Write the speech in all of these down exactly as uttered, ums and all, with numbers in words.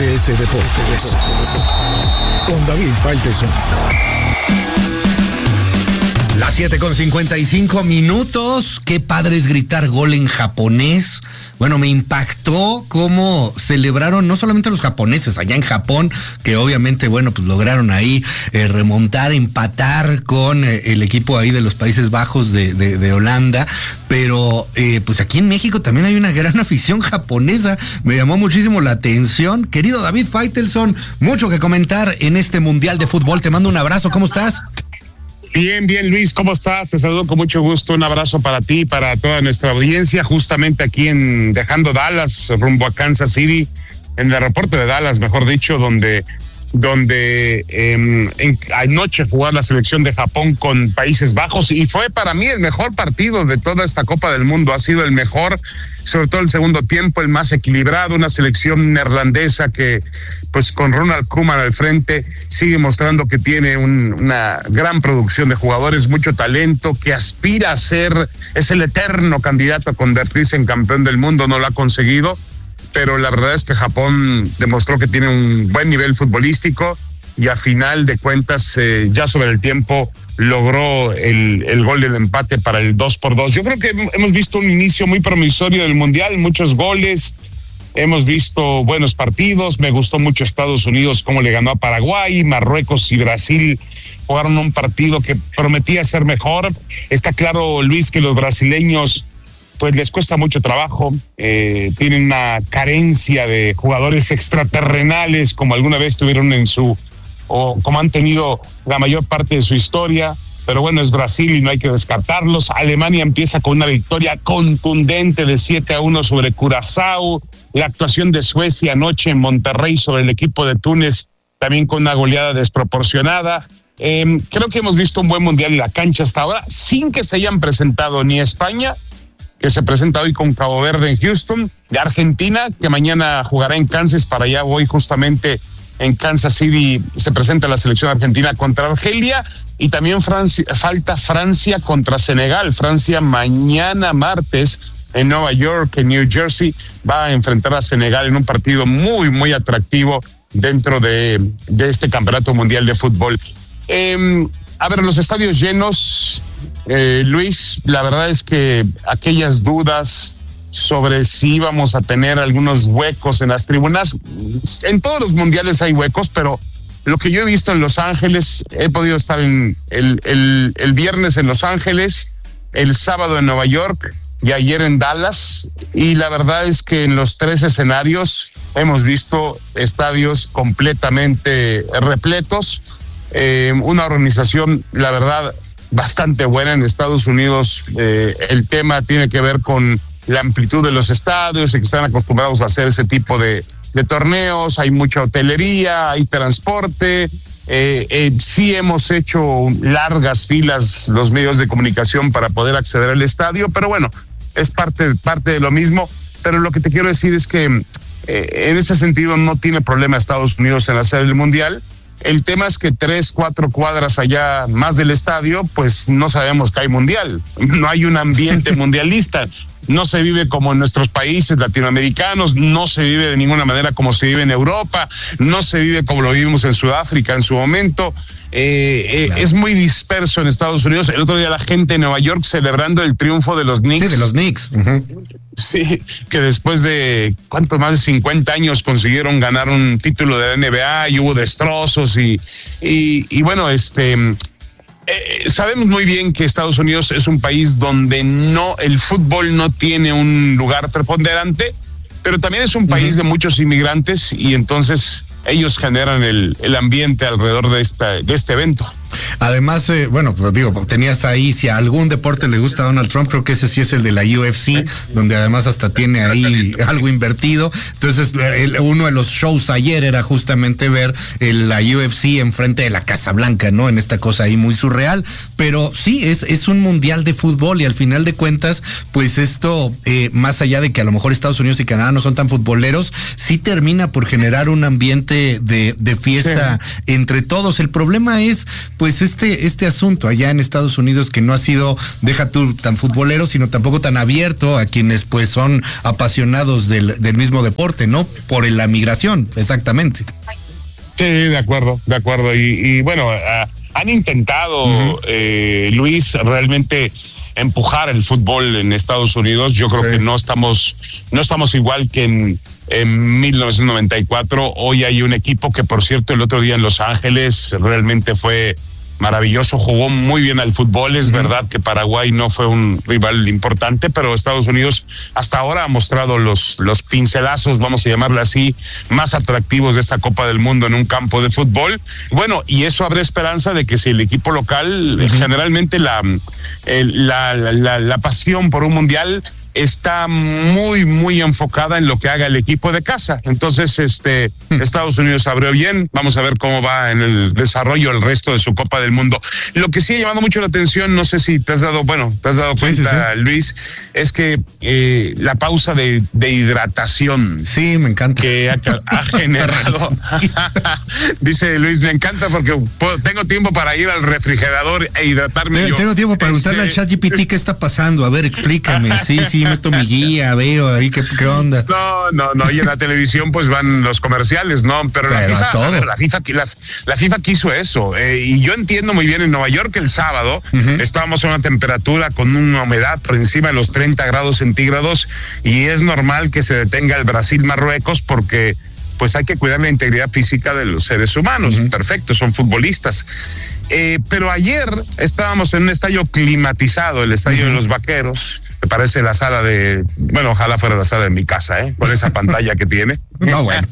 G S Deportes con David Faitelson. Las siete con cincuenta y cinco minutos. Qué padre es gritar gol en japonés. Bueno, me impactó cómo celebraron no solamente los japoneses allá en Japón, que obviamente, bueno, pues lograron ahí eh, remontar, empatar con eh, el equipo ahí de los Países Bajos de, de, de Holanda, pero eh, pues aquí en México también hay una gran afición japonesa. Me llamó muchísimo la atención. Querido David Faitelson, mucho que comentar en este Mundial de Fútbol. Te mando un abrazo, ¿cómo estás? Bien, bien, Luis, ¿cómo estás? Te saludo con mucho gusto, un abrazo para ti y para toda nuestra audiencia, justamente aquí en dejando Dallas, rumbo a Kansas City, en el aeropuerto de Dallas, mejor dicho, donde donde eh, en, anoche jugó la selección de Japón con Países Bajos y fue para mí el mejor partido de toda esta Copa del Mundo. Ha sido el mejor, sobre todo el segundo tiempo, el más equilibrado, una selección neerlandesa que pues con Ronald Koeman al frente sigue mostrando que tiene un, una gran producción de jugadores, mucho talento, que aspira a ser, es el eterno candidato a convertirse en campeón del mundo, no lo ha conseguido, pero la verdad es que Japón demostró que tiene un buen nivel futbolístico y a final de cuentas, eh, ya sobre el tiempo, logró el, el gol del empate para el dos por dos. Yo creo que hemos visto un inicio muy promisorio del Mundial, muchos goles, hemos visto buenos partidos, me gustó mucho Estados Unidos cómo le ganó a Paraguay, Marruecos y Brasil jugaron un partido que prometía ser mejor. Está claro, Luis, que los brasileños pues les cuesta mucho trabajo, eh, tienen una carencia de jugadores extraterrenales como alguna vez tuvieron en su, o como han tenido la mayor parte de su historia, pero bueno, es Brasil y no hay que descartarlos. Alemania empieza con una victoria contundente de siete a uno sobre Curazao, la actuación de Suecia anoche en Monterrey sobre el equipo de Túnez, también con una goleada desproporcionada. Eh, creo que hemos visto un buen mundial en la cancha hasta ahora, sin que se hayan presentado ni España, que se presenta hoy con Cabo Verde en Houston, de Argentina, que mañana jugará en Kansas, para allá voy justamente en Kansas City, se presenta la selección argentina contra Argelia, y también Francia, falta Francia contra Senegal. Francia mañana martes en Nueva York, en New Jersey, va a enfrentar a Senegal en un partido muy, muy atractivo dentro de, de este Campeonato Mundial de Fútbol. Eh, a ver, los estadios llenos, eh, Luis, la verdad es que aquellas dudas sobre si íbamos a tener algunos huecos en las tribunas, en todos los mundiales hay huecos, pero lo que yo he visto en Los Ángeles, he podido estar en el, el, el viernes en Los Ángeles, el sábado en Nueva York y ayer en Dallas, y la verdad es que en los tres escenarios hemos visto estadios completamente repletos. Eh, una organización, la verdad, bastante buena en Estados Unidos. Eh, el tema tiene que ver con la amplitud de los estadios y que están acostumbrados a hacer ese tipo de, de torneos. Hay mucha hotelería, hay transporte. Eh, eh, sí hemos hecho largas filas los medios de comunicación para poder acceder al estadio, pero bueno, es parte, parte de lo mismo. Pero lo que te quiero decir es que eh, en ese sentido no tiene problema Estados Unidos en hacer el mundial. El tema es que tres, cuatro cuadras allá más del estadio, pues no sabemos que hay mundial. No hay un ambiente mundialista. No se vive como en nuestros países latinoamericanos, no se vive de ninguna manera como se vive en Europa, no se vive como lo vivimos en Sudáfrica en su momento. Eh, eh, claro. Es muy disperso en Estados Unidos. El otro día la gente en Nueva York celebrando el triunfo de los Knicks. Sí, de los Knicks. Uh-huh. Sí, que después de, ¿cuánto? Más de cincuenta años consiguieron ganar un título de la N B A y hubo destrozos y, y, y bueno, este... Eh, sabemos muy bien que Estados Unidos es un país donde no el fútbol no tiene un lugar preponderante, pero también es un país uh-huh. de muchos inmigrantes y entonces ellos generan el, el ambiente alrededor de esta de este evento. Además, eh, bueno, pues digo, tenías ahí, si a algún deporte le gusta a Donald Trump, creo que ese sí es el de la U F C, donde además hasta tiene ahí algo invertido. Entonces, el, uno de los shows ayer era justamente ver el, la U F C enfrente de la Casa Blanca, ¿no? En esta cosa ahí muy surreal. Pero sí, es, es un mundial de fútbol y al final de cuentas, pues esto, eh, más allá de que a lo mejor Estados Unidos y Canadá no son tan futboleros, sí termina por generar un ambiente de, de fiesta sí. entre todos. El problema es, pues, pues este, este asunto allá en Estados Unidos que no ha sido, deja tú tan futbolero, sino tampoco tan abierto a quienes pues son apasionados del, del mismo deporte, ¿no? Por la migración, exactamente. Sí, de acuerdo, de acuerdo. Y, y bueno, uh, han intentado, uh-huh. eh, Luis, realmente empujar el fútbol en Estados Unidos. Yo creo sí. que no estamos, no estamos igual que en, en mil novecientos noventa y cuatro. Hoy hay un equipo que, por cierto, el otro día en Los Ángeles realmente fue maravilloso, jugó muy bien al fútbol. Es uh-huh. verdad que Paraguay no fue un rival importante, pero Estados Unidos hasta ahora ha mostrado los, los pincelazos, vamos a llamarle así, más atractivos de esta Copa del Mundo en un campo de fútbol. Bueno, y eso abre esperanza de que si el equipo local, uh-huh. generalmente la, el, la, la, la, la pasión por un mundial está muy, muy enfocada en lo que haga el equipo de casa. Entonces, este, hmm. Estados Unidos abrió bien. Vamos a ver cómo va en el desarrollo el resto de su Copa del Mundo. Lo que sí ha llamado mucho la atención, no sé si te has dado, bueno, te has dado cuenta, sí, sí, sí. Luis, es que eh, la pausa de, de hidratación. Sí, me encanta. Que ha, ha generado. Dice Luis, me encanta porque puedo, tengo tiempo para ir al refrigerador e hidratarme. Tengo, yo. tengo tiempo para preguntarle este... al ChatGPT qué está pasando. A ver, explícame. Sí, sí. Meto mi guía, veo ahí qué, qué onda. No, no, no, y en la televisión pues van los comerciales, ¿no? Pero, Pero la, FIFA, todo. Ver, la FIFA, la, la FIFA quiso eso, eh, y yo entiendo muy bien, en Nueva York el sábado uh-huh. estábamos en una temperatura con una humedad por encima de los treinta grados centígrados, y es normal que se detenga el Brasil-Marruecos porque pues hay que cuidar la integridad física de los seres humanos. Uh-huh. Perfecto, son futbolistas. Eh, pero ayer estábamos en un estadio climatizado, el estadio uh-huh. de los Vaqueros. Me parece la sala de, bueno, ojalá fuera la sala de mi casa, ¿eh? Con esa pantalla que tiene. No, bueno.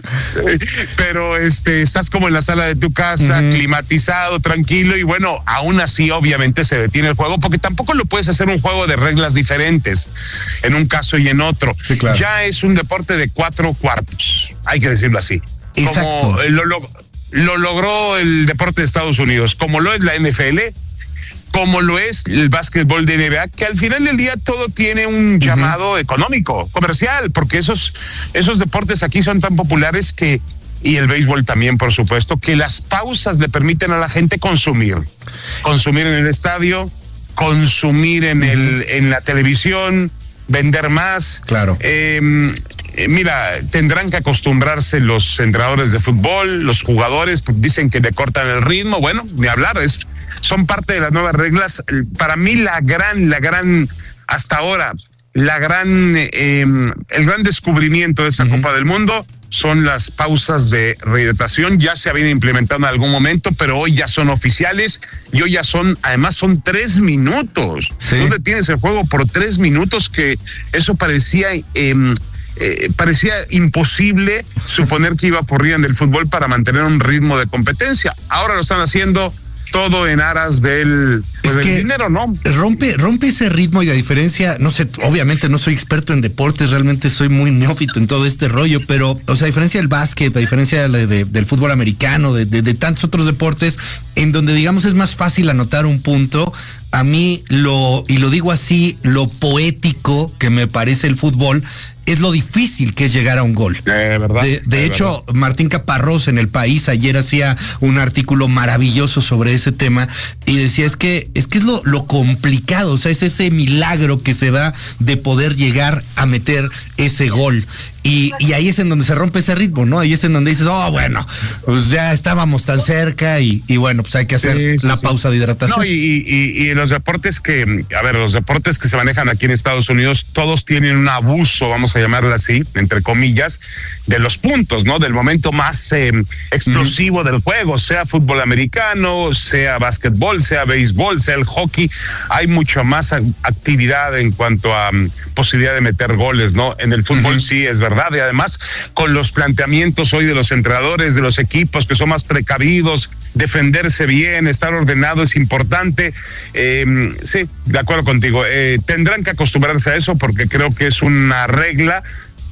Pero este, estás como en la sala de tu casa, uh-huh. climatizado, tranquilo, y bueno, aún así obviamente se detiene el juego, porque tampoco lo puedes hacer un juego de reglas diferentes en un caso y en otro. Sí, claro. Ya es un deporte de cuatro cuartos, hay que decirlo así. Exacto. Como lo, lo, lo logró el deporte de Estados Unidos, como lo es la N F L, como lo es el básquetbol de N B A, que al final del día todo tiene un uh-huh. llamado económico, comercial, porque esos, esos deportes aquí son tan populares que, y el béisbol también, por supuesto, que las pausas le permiten a la gente consumir. Consumir en el estadio, consumir en, uh-huh. el, en la televisión, vender más. Claro. Eh, eh, mira, tendrán que acostumbrarse los entrenadores de fútbol, los jugadores, dicen que le cortan el ritmo. Bueno, ni hablar, es... son parte de las nuevas reglas. Para mí la gran, la gran, hasta ahora, la gran, eh, el gran descubrimiento de esta uh-huh. Copa del Mundo son las pausas de rehidratación. Ya se habían implementado en algún momento, pero hoy ya son oficiales y hoy ya son, además son tres minutos. Sí. Tú detienes el juego por tres minutos, que eso parecía... Eh, Eh, parecía imposible suponer que iba a ocurrir en el fútbol para mantener un ritmo de competencia. Ahora lo están haciendo todo en aras del, pues, del dinero, ¿no? Rompe, rompe ese ritmo, y la diferencia, no sé, obviamente no soy experto en deportes, realmente soy muy neófito en todo este rollo, pero, o sea, a diferencia del básquet, a diferencia de, de, del fútbol americano, de, de, de tantos otros deportes, en donde, digamos, es más fácil anotar un punto, a mí lo, y lo digo así, lo poético que me parece el fútbol es lo difícil que es llegar a un gol. Eh, ¿verdad? De, de eh, hecho, verdad. Martín Caparrós en El País ayer hacía un artículo maravilloso sobre ese tema y decía, es que es que es lo, lo complicado, o sea, es ese milagro que se da de poder llegar a meter ese gol. Y, y ahí es en donde se rompe ese ritmo, ¿no? Ahí es en donde dices, oh, bueno, pues ya estábamos tan cerca y, y bueno, pues hay que hacer sí, sí, la sí. pausa de hidratación. No, y, y, y los deportes que, a ver, los deportes que se manejan aquí en Estados Unidos, todos tienen un abuso, vamos a llamarlo así, entre comillas, de los puntos, ¿no? Del momento más eh, explosivo uh-huh. del juego, sea fútbol americano, sea básquetbol, sea béisbol, sea el hockey. Hay mucha más actividad en cuanto a um, posibilidad de meter goles, ¿no? En el fútbol uh-huh. sí es verdad. ¿Verdad? Y además con los planteamientos hoy de los entrenadores, de los equipos que son más precavidos, defenderse bien, estar ordenado es importante. Eh, sí, de acuerdo contigo. Eh, tendrán que acostumbrarse a eso porque creo que es una regla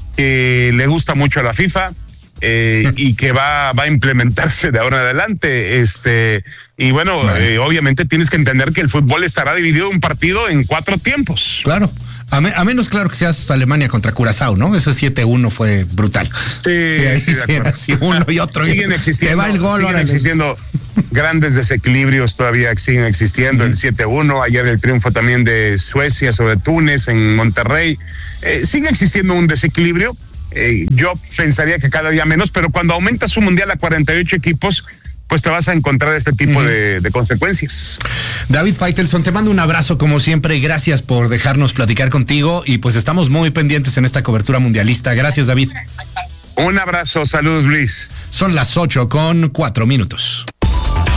que le gusta mucho a la FIFA. Eh, y que va, va a implementarse de ahora en adelante. Este, y bueno, bueno. Eh, obviamente tienes que entender que el fútbol estará dividido un partido en cuatro tiempos. Claro. A, me, a menos, claro, que seas Alemania contra Curazao, ¿no? Ese siete uno fue brutal. Sí, sí, ahí sí, de sí era así, uno y otro. Siguen y existiendo. Te va el gol, siguen ahora existiendo. grandes desequilibrios todavía siguen existiendo, uh-huh. el siete uno, ayer el triunfo también de Suecia sobre Túnez en Monterrey, eh, sigue existiendo un desequilibrio, eh, yo pensaría que cada día menos, pero cuando aumentas un mundial a cuarenta y ocho equipos, pues te vas a encontrar este tipo uh-huh. de, de consecuencias. David Faitelson, te mando un abrazo como siempre, gracias por dejarnos platicar contigo y pues estamos muy pendientes en esta cobertura mundialista. Gracias, David. Un abrazo, saludos, Luis. Son las ocho con cuatro minutos.